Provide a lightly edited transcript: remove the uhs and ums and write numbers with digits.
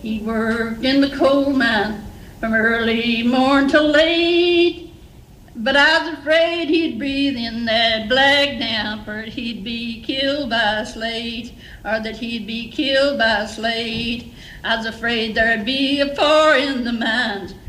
He worked in the coal mine from early morn till late, but I was afraid he'd breathe in that black damp, or he'd be killed by a slate, or that he'd be killed by a slate. I was afraid there'd be a fire in the mines